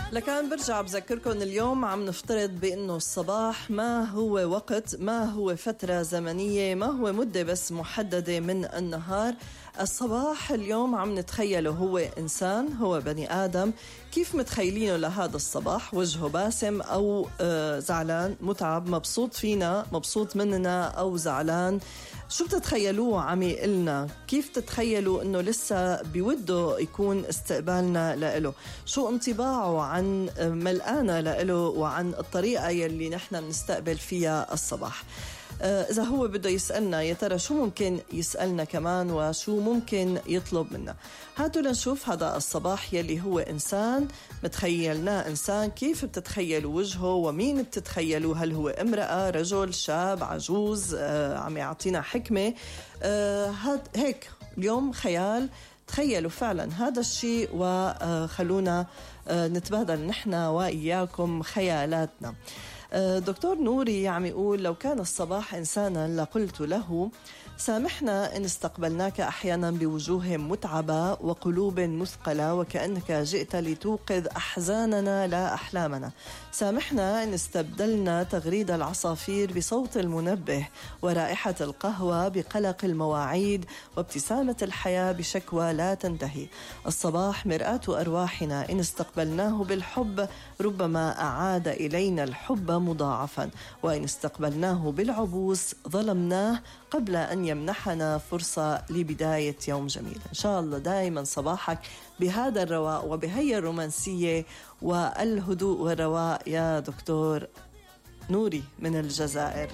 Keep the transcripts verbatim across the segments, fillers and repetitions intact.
لكان برجع بذكركم اليوم عم نفترض بأنه الصباح ما هو وقت، ما هو فترة زمنية، ما هو مدة بس محددة من النهار. الصباح اليوم عم نتخيله هو إنسان، هو بني آدم. كيف متخيلينه لهذا الصباح؟ وجهه باسم أو آه زعلان، متعب، مبسوط فينا، مبسوط مننا أو زعلان؟ شو بتتخيلوه عم يقلنا؟ كيف تتخيلوا انه لسه بوده يكون استقبالنا لإله؟ شو انطباعه عن ملقانا لإله وعن الطريقة يلي نحن بنستقبل فيها الصباح؟ إذا هو بده يسألنا يا ترى شو ممكن يسألنا كمان وشو ممكن يطلب منا؟ هاتوا لنشوف هذا الصباح يلي هو إنسان متخيلناه إنسان. كيف بتتخيلوا وجهه ومين بتتخيلوا؟ هل هو امرأة، رجل، شاب، عجوز؟ آه عم يعطينا حكمة. آه هاد هيك اليوم خيال، تخيلوا فعلا هذا الشيء وخلونا آه نتبادل نحن وإياكم خيالاتنا. دكتور نوري عم يقول: لو كان الصباح إنسانا لقلت له سامحنا إن استقبلناك أحيانا بوجوه متعبة وقلوب مثقلة وكأنك جئت لتوقظ أحزاننا لا أحلامنا. سامحنا إن استبدلنا تغريد العصافير بصوت المنبه ورائحة القهوة بقلق المواعيد وابتسامة الحياة بشكوى لا تنتهي. الصباح مرآة أرواحنا، إن استقبلناه بالحب ربما أعاد إلينا الحب مضاعفا، وإن استقبلناه بالعبوس ظلمناه قبل أن يمنحنا فرصة لبداية يوم جميل. إن شاء الله دائما صباحك بهذا الرواء وبهي الرومانسية والهدوء والرواء يا دكتور نوري من الجزائر.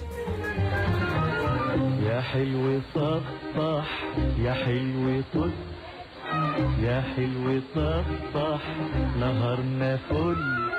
يا حلو صبح يا حلو طل يا حلو صبح نهارنا فل